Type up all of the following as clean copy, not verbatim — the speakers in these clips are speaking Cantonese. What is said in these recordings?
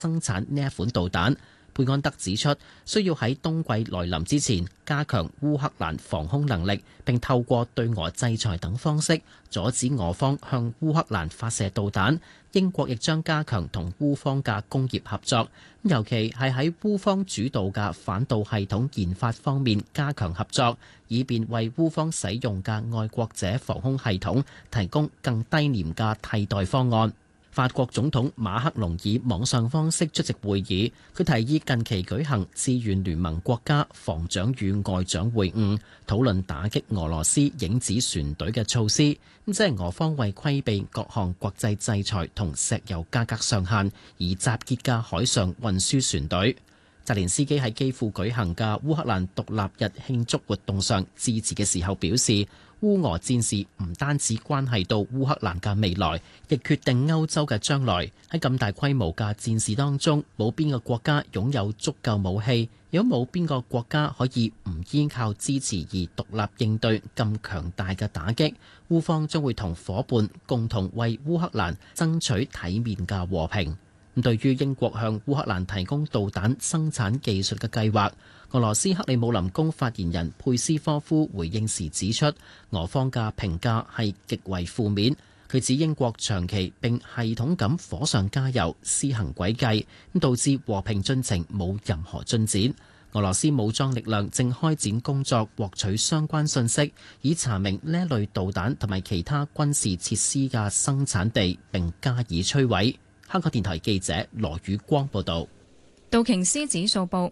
生產呢一款導彈。佩安德指出，需要喺冬季來臨之前加強烏克蘭防空能力，並透過對俄制裁等方式阻止俄方向烏克蘭發射導彈。英國亦將加強同烏方嘅工業合作，尤其係喺烏方主導嘅反導系統研發方面加強合作，以便為烏方使用嘅愛國者防空系統提供更低廉嘅替代方案。法國總統馬克龍以網上方式出席會議，佢提議近期舉行志願聯盟國家防長與外長會晤，討論打擊俄羅斯影子船隊嘅措施，即係俄方為規避各項國際制裁同石油價格上限而集結嘅海上運輸船隊。澤連斯基喺基輔舉行嘅烏克蘭獨立日慶祝活動上致辭嘅時候表示，烏俄戰事唔單止關係到烏克蘭嘅未來，亦決定歐洲嘅將來。喺咁大規模嘅戰事當中，冇邊個國家擁有足夠武器，亦都冇邊個國家可以唔依靠支持而獨立應對咁強大嘅打擊。烏方將會同伙伴共同為烏克蘭爭取體面嘅和平。對於英國向烏克蘭提供導彈生產技術嘅計劃，俄羅斯克里姆林宮發言人佩斯科夫回應時指出，俄方嘅評價係極為負面。佢指英國長期並系統咁火上加油，施行詭計，導致和平進程冇任何進展。俄羅斯武裝力量正開展工作，獲取相關信息，以查明呢一類導彈同埋其他軍事設施嘅生產地，並加以摧毀。香港電台記者羅宇光報道。 道瓊斯指數報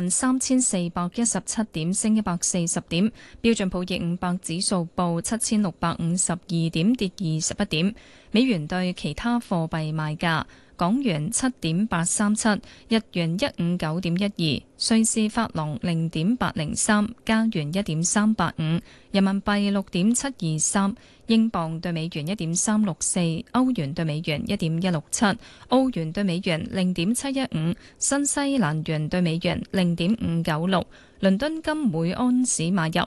53,417點，升140點。標準普爾500指數報7,652點，跌21點。美元對其他貨幣賣價：港元7.837，日元159.12，瑞士法郎0.803，加元1.385，人民幣6.723，英鎊對美元1.364，歐元對美元1.167，澳元對美元0.715，新西蘭元對美元0.596。倫敦金每安士買入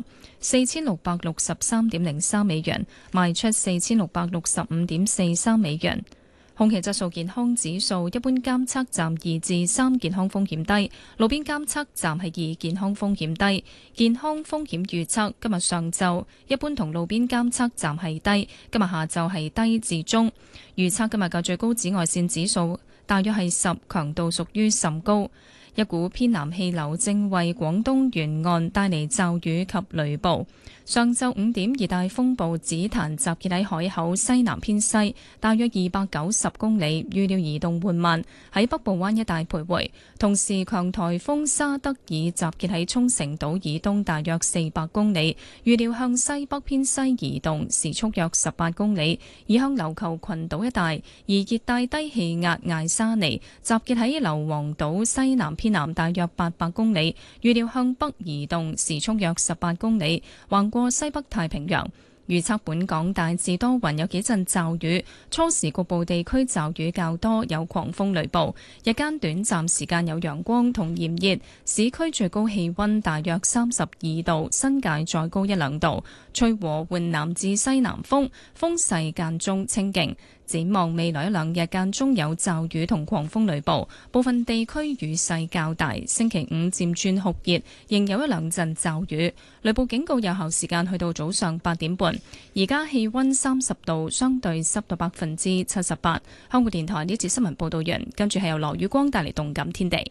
4663.03美元，賣出4665.43美元。空氣質素健康指數，一般監測站2至3，健康風險低；路邊監測站係2，健康風險低。健康風險預測今日上晝一般同路邊監測站係低，今日下晝係低至中。預測今日嘅最高紫外線指數大約係10，強度屬於甚高。一股偏南氣流正為廣東沿岸帶嚟驟雨及雷暴。上晝5點，熱帶風暴紫檀集結喺海口西南偏西，大約290公里，預料移動緩慢，喺北部灣一帶徘徊。同時，強颱風沙德爾集結喺沖繩島以東大約400公里，預料向西北偏西移動，時速約18公里，移向琉球群島一帶。而熱帶低氣壓艾沙尼集結喺硫磺島西南偏南大約800公里，預料向北移動，時速約18公里，橫過西北太平洋。預測本港大致多雲，有幾陣驟雨，初時局部地區驟雨較多，有狂風雷暴。日間短暫時間有陽光同炎熱，市區最高氣溫大約32度，新界再高1-2度。吹和緩南至西南風，風勢間中清勁。展望未來1-2日間中有驟雨同狂風雷暴，部分地區雨勢較大。星期5漸轉酷熱，仍有1-2陣驟雨。雷暴警告有效時間去到早上8點半。而家氣溫30度，相對濕度78%。香港電台呢節新聞報道完，跟住係由羅宇光帶嚟動感天地。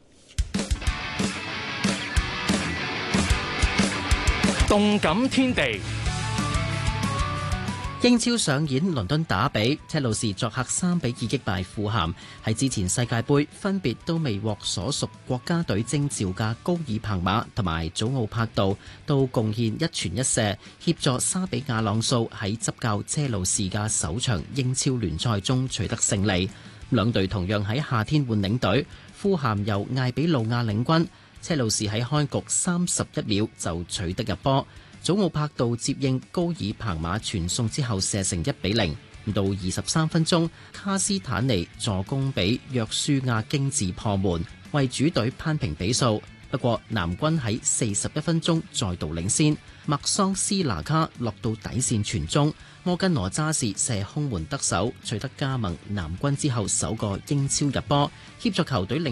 動感天地。 英超上演倫敦打比，車路士作客3-2擊敗富咸。喺之前世界盃分別都未獲所屬國家隊徵召嘅高爾彭馬同埋祖奧柏度都貢獻一傳一射，協助沙比亞朗素喺執教車路士嘅首場英超聯賽中取得勝利。兩隊同樣喺夏天換領隊，富咸由艾比路亞領軍，車路士喺開局31秒就取得入波。祖奧柏度接應高爾彭馬傳送之後射成1-0，到23分鐘，卡斯坦尼助攻俾約書亞精治破門，為主隊攀平比數。 不過藍軍喺41分鐘再度領先，麥桑斯拿卡落到底線傳中，摩根羅渣士射空門得手，取得加盟藍軍之後首個英超入波，協助球隊領